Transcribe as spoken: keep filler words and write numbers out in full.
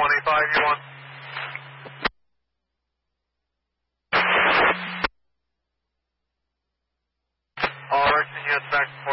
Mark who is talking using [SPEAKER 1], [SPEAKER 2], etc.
[SPEAKER 1] twenty-five, you want? All right, can you head back to